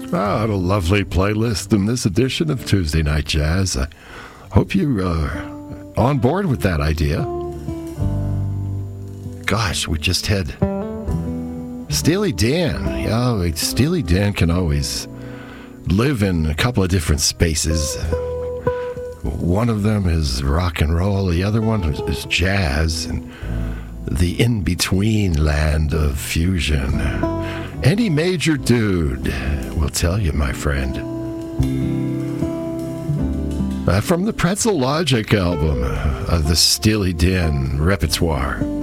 Ah, what a lovely playlist in this edition of Tuesday Night Jazz. I hope you are on board with that idea. Gosh, we just had Steely Dan. Yeah, Steely Dan can always live in a couple of different spaces. One of them is rock and roll, the other one is jazz, and the in-between land of fusion. Any major dude will tell you, my friend. From the Pretzel Logic album, the Steely Dan repertoire.